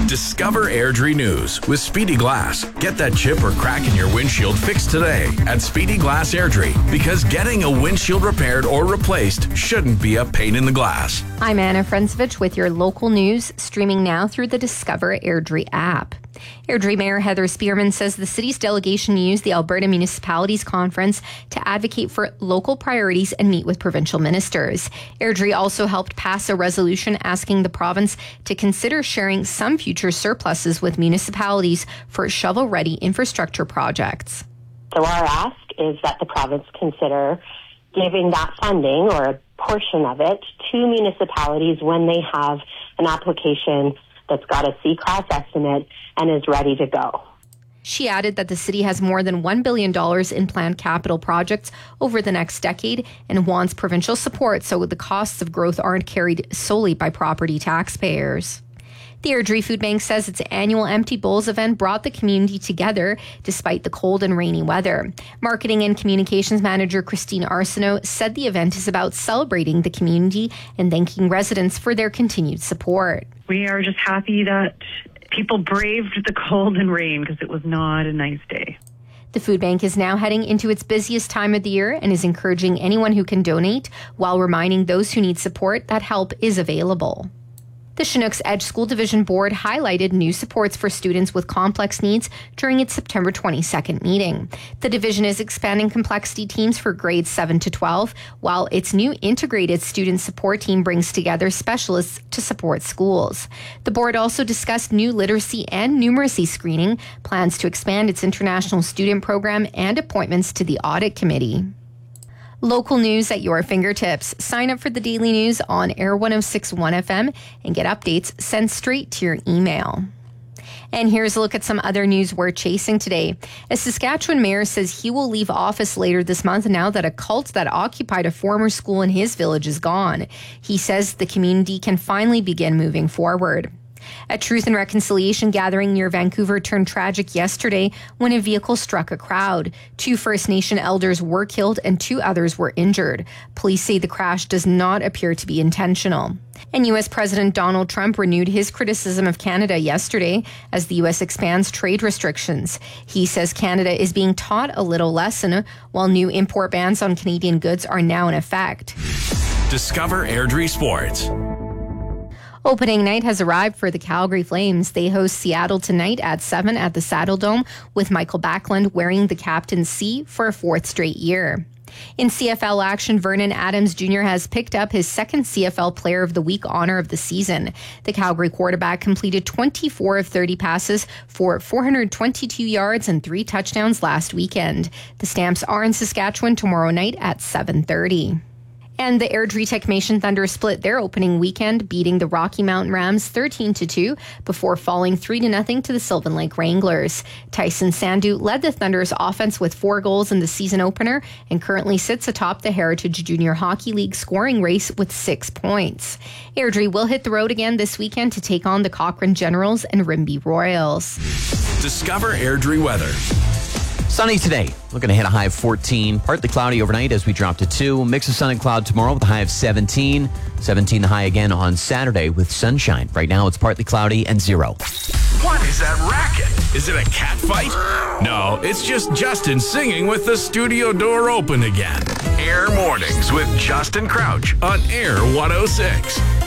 Discover Airdrie News with Speedy Glass. Get that chip or crack in your windshield fixed today at Speedy Glass Airdrie, because getting a windshield repaired or replaced shouldn't be a pain in the glass. I'm Anna Frensovich with your local news, streaming now through the Discover Airdrie app. Airdrie Mayor Heather Spearman says the city's delegation used the Alberta Municipalities Conference to advocate for local priorities and meet with provincial ministers. Airdrie also helped pass a resolution asking the province to consider sharing some future surpluses with municipalities for shovel-ready infrastructure projects. So our ask is that the province consider giving that funding or a portion of it to municipalities when they have an application that's got a C-class estimate and is ready to go. She added that the city has more than $1 billion in planned capital projects over the next decade and wants provincial support so the costs of growth aren't carried solely by property taxpayers. The Airdrie Food Bank says its annual Empty Bowls event brought the community together despite the cold and rainy weather. Marketing and Communications Manager Christine Arsenault said the event is about celebrating the community and thanking residents for their continued support. We are just happy that people braved the cold and rain because it was not a nice day. The food bank is now heading into its busiest time of the year and is encouraging anyone who can donate while reminding those who need support that help is available. The Chinooks Edge School Division Board highlighted new supports for students with complex needs during its September 22nd meeting. The division is expanding complexity teams for grades 7 to 12, while its new integrated student support team brings together specialists to support schools. The board also discussed new literacy and numeracy screening, plans to expand its international student program, and appointments to the audit committee. Local news at your fingertips. Sign up for the daily news on Air 106.1 FM and get updates sent straight to your email. And here's a look at some other news we're chasing today. A Saskatchewan mayor says he will leave office later this month now that a cult that occupied a former school in his village is gone. He says the community can finally begin moving forward. A Truth and Reconciliation gathering near Vancouver turned tragic yesterday when a vehicle struck a crowd. 2 First Nation elders were killed and 2 others were injured. Police say the crash does not appear to be intentional. And U.S. President Donald Trump renewed his criticism of Canada yesterday as the U.S. expands trade restrictions. He says Canada is being taught a little lesson while new import bans on Canadian goods are now in effect. Discover Airdrie Sports. Opening night has arrived for the Calgary Flames. They host Seattle tonight at 7 at the Saddle Dome, with Michael Backlund wearing the captain's C for a 4th straight year. In CFL action, Vernon Adams Jr. has picked up his 2nd CFL Player of the Week honor of the season. The Calgary quarterback completed 24 of 30 passes for 422 yards and 3 touchdowns last weekend. The Stamps are in Saskatchewan tomorrow night at 7:30. And the Airdrie Techmation Thunder split their opening weekend, beating the Rocky Mountain Rams 13-2 before falling 3-0 to the Sylvan Lake Wranglers. Tyson Sandu led the Thunder's offense with 4 goals in the season opener and currently sits atop the Heritage Junior Hockey League scoring race with 6 points. Airdrie will hit the road again this weekend to take on the Cochrane Generals and Rimbey Royals. Discover Airdrie weather. Sunny today. Looking to hit a high of 14. Partly cloudy overnight as we drop to 2. Mix of sun and cloud tomorrow with a high of 17. 17 the high again on Saturday with sunshine. Right now it's partly cloudy and 0. What is that racket? Is it a cat fight? No, it's just Justin singing with the studio door open again. Air Mornings with Justin Crouch on Air 106.